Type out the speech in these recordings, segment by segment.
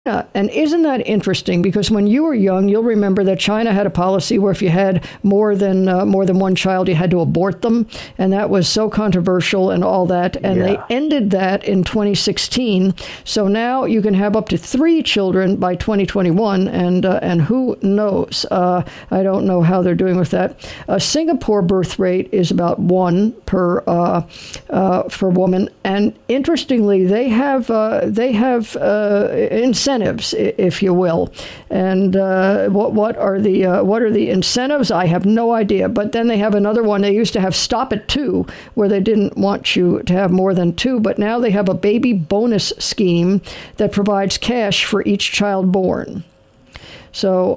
And isn't that interesting? Because when you were young, you'll remember that China had a policy where if you had more than one child, you had to abort them, and that was so controversial and all that. And they ended that in 2016. So now you can have up to 3 children by 2021, and who knows? I don't know how they're doing with that. Singapore birth rate is about 1 per woman, and interestingly, they have incentives, if you will. And what are the incentives? I have no idea. But then they have another one. They used to have stop at 2, where they didn't want you to have more than 2. But now they have a baby bonus scheme that provides cash for each child born. So,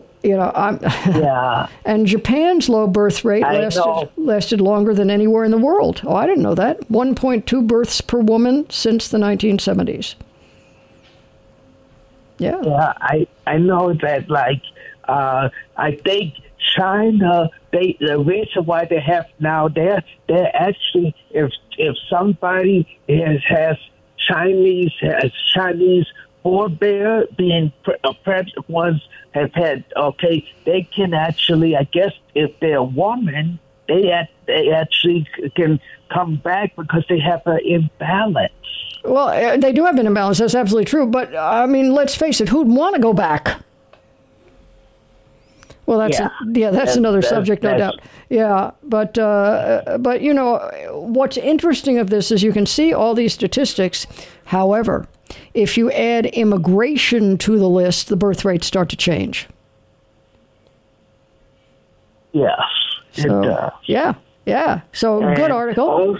and Japan's low birth rate lasted longer than anywhere in the world. Oh, I didn't know that. 1.2 births per woman since the 1970s. Yeah, I know that. I think China. The reason why they have now they're actually if somebody has Chinese forebear being pregnant ones have had they can actually, I guess if they're a woman they actually can come back because they have an imbalance. Well, they do have an imbalance. That's absolutely true. But, I mean, let's face it, who'd want to go back? Well, that's another subject, no doubt. Yeah, but what's interesting of this is you can see all these statistics. However, if you add immigration to the list, the birth rates start to change. Yes, it does. Yeah. So, good article.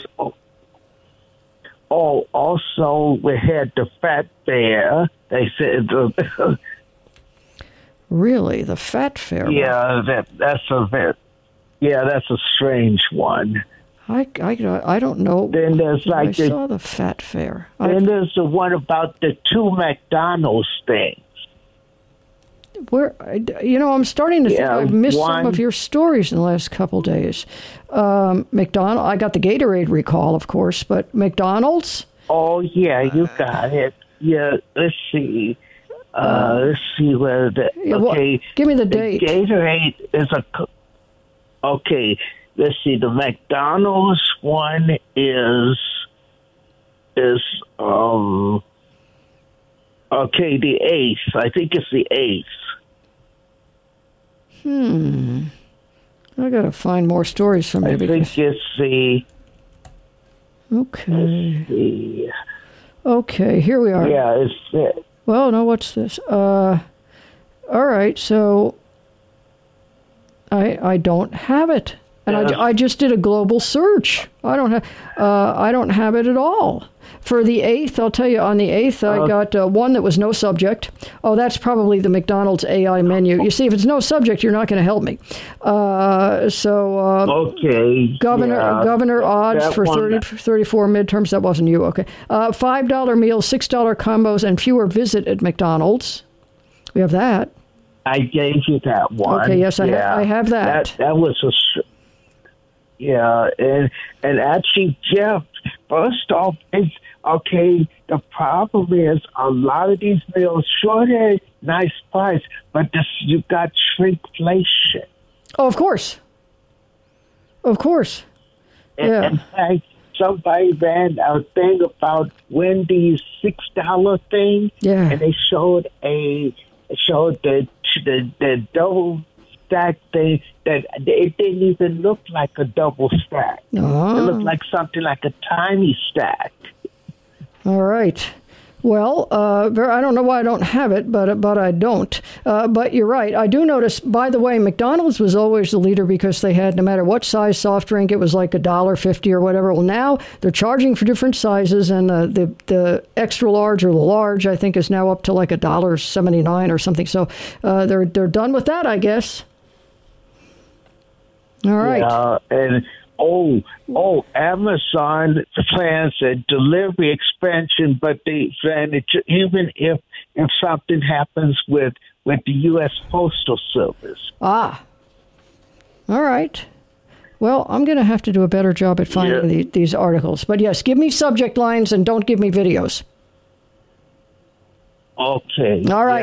Also, we had the fat bear. They said really, the fat fair. Yeah, that's a strange one. I don't know. Then there's I saw the fat fair. Then there's the one about the 2 McDonald's things. Where I'm starting to think I've missed some of your stories in the last couple days. McDonald, I got the Gatorade recall, of course, but McDonald's. Oh yeah, you got it. Yeah, let's see. Let's see where give me the date. Gatorade is okay. Let's see. The McDonald's one is the 8th. I think it's the 8th. I gotta find more stories from you. I think it's the. Okay. Okay, here we are. Yeah, it's it. Well, no, what's this? All right, so I don't have it, and I just did a global search. I don't have it at all. For the 8th, I'll tell you, on the 8th, I got one that was no subject. Oh, that's probably the McDonald's AI menu. You see, if it's no subject, you're not going to help me. Governor odds for 34 midterms. That wasn't you. Okay. $5 meals, $6 combos, and fewer visit at McDonald's. We have that. I gave you that one. Okay, yes, I have that. That was and actually, Jeff, first off, the problem is a lot of these meals, sure, they're nice price, but you got shrinkflation. Oh, of course. Yeah. In fact, somebody ran a thing about Wendy's $6 thing, and they showed the double stack thing that it didn't even look like a double stack. Oh. It looked like something like a tiny stack. All right. Well, I don't know why I don't have it, but I don't. But you're right. I do notice, by the way, McDonald's was always the leader because they had, no matter what size soft drink, it was like $1.50 or whatever. Well, now they're charging for different sizes, and the extra large or the large, I think, is now up to like $1.79 or something. So they're done with that, I guess. All right. Yeah, and Amazon plans a delivery expansion, but they plan it even if something happens with the U.S. Postal Service. Ah. All right. Well, I'm going to have to do a better job at finding these articles. But yes, give me subject lines and don't give me videos. Okay. All right.